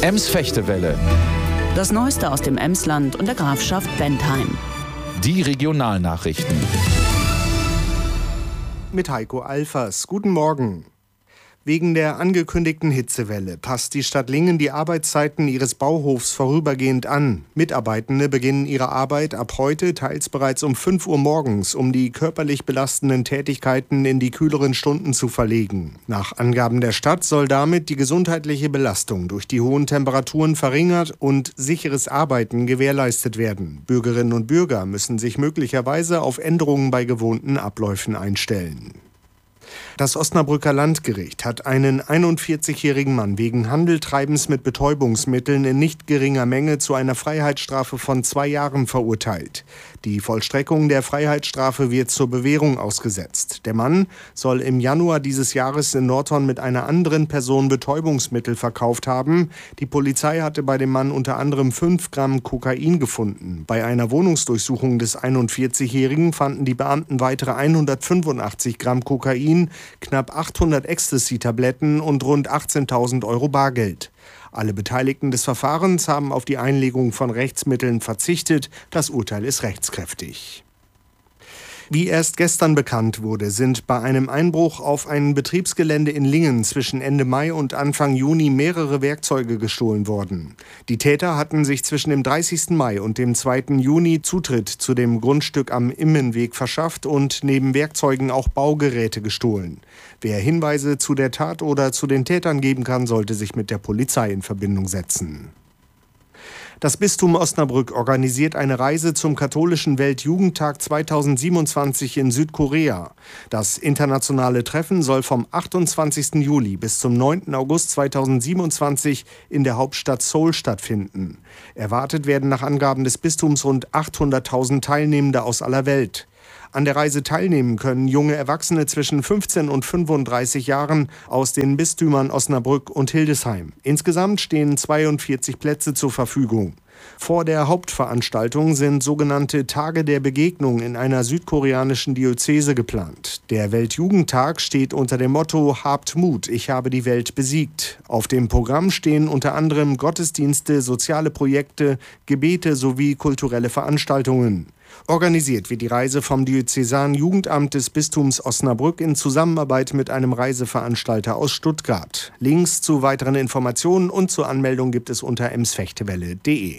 Ems-Fechtewelle. Das Neueste aus dem Emsland und der Grafschaft Bentheim. Die Regionalnachrichten. Mit Heiko Alfers. Guten Morgen. Wegen der angekündigten Hitzewelle passt die Stadt Lingen die Arbeitszeiten ihres Bauhofs vorübergehend an. Mitarbeitende beginnen ihre Arbeit ab heute teils bereits um 5 Uhr morgens, um die körperlich belastenden Tätigkeiten in die kühleren Stunden zu verlegen. Nach Angaben der Stadt soll damit die gesundheitliche Belastung durch die hohen Temperaturen verringert und sicheres Arbeiten gewährleistet werden. Bürgerinnen und Bürger müssen sich möglicherweise auf Änderungen bei gewohnten Abläufen einstellen. Das Osnabrücker Landgericht hat einen 41-jährigen Mann wegen Handeltreibens mit Betäubungsmitteln in nicht geringer Menge zu einer Freiheitsstrafe von 2 Jahren verurteilt. Die Vollstreckung der Freiheitsstrafe wird zur Bewährung ausgesetzt. Der Mann soll im Januar dieses Jahres in Nordhorn mit einer anderen Person Betäubungsmittel verkauft haben. Die Polizei hatte bei dem Mann unter anderem 5 Gramm Kokain gefunden. Bei einer Wohnungsdurchsuchung des 41-jährigen fanden die Beamten weitere 185 Gramm Kokain, knapp 800 Ecstasy-Tabletten und rund 18.000 Euro Bargeld. Alle Beteiligten des Verfahrens haben auf die Einlegung von Rechtsmitteln verzichtet. Das Urteil ist rechtskräftig. Wie erst gestern bekannt wurde, sind bei einem Einbruch auf ein Betriebsgelände in Lingen zwischen Ende Mai und Anfang Juni mehrere Werkzeuge gestohlen worden. Die Täter hatten sich zwischen dem 30. Mai und dem 2. Juni Zutritt zu dem Grundstück am Immenweg verschafft und neben Werkzeugen auch Baugeräte gestohlen. Wer Hinweise zu der Tat oder zu den Tätern geben kann, sollte sich mit der Polizei in Verbindung setzen. Das Bistum Osnabrück organisiert eine Reise zum katholischen Weltjugendtag 2027 in Südkorea. Das internationale Treffen soll vom 28. Juli bis zum 9. August 2027 in der Hauptstadt Seoul stattfinden. Erwartet werden nach Angaben des Bistums rund 800.000 Teilnehmende aus aller Welt. An der Reise teilnehmen können junge Erwachsene zwischen 15 und 35 Jahren aus den Bistümern Osnabrück und Hildesheim. Insgesamt stehen 42 Plätze zur Verfügung. Vor der Hauptveranstaltung sind sogenannte Tage der Begegnung in einer südkoreanischen Diözese geplant. Der Weltjugendtag steht unter dem Motto „Habt Mut, ich habe die Welt besiegt". Auf dem Programm stehen unter anderem Gottesdienste, soziale Projekte, Gebete sowie kulturelle Veranstaltungen. Organisiert wird die Reise vom Diözesanen Jugendamt des Bistums Osnabrück in Zusammenarbeit mit einem Reiseveranstalter aus Stuttgart. Links zu weiteren Informationen und zur Anmeldung gibt es unter emsfechtewelle.de.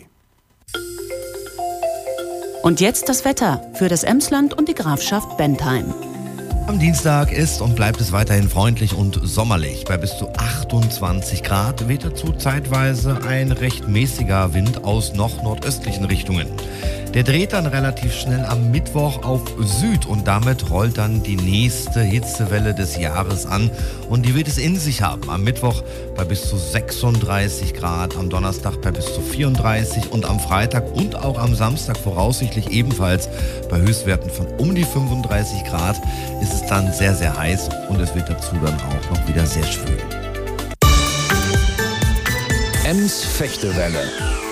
Und jetzt das Wetter für das Emsland und die Grafschaft Bentheim. Am Dienstag ist und bleibt es weiterhin freundlich und sommerlich. Bei bis zu 28 Grad weht dazu zeitweise ein recht mäßiger Wind aus nordöstlichen Richtungen. Der dreht dann relativ schnell am Mittwoch auf Süd und damit rollt dann die nächste Hitzewelle des Jahres an und die wird es in sich haben. Am Mittwoch bei bis zu 36 Grad, am Donnerstag bei bis zu 34 und am Freitag und auch am Samstag voraussichtlich ebenfalls bei Höchstwerten von um die 35 Grad ist es dann sehr, sehr heiß und es wird dazu dann auch noch wieder sehr schwül. Ems-Fechtewelle.